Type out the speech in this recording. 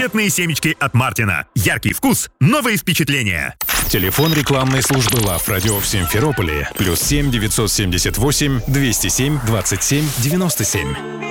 конфетные семечки от Мартина. Яркий вкус, новые впечатления. Телефон рекламной службы Love Radio в Симферополе +7 978 207 27 97.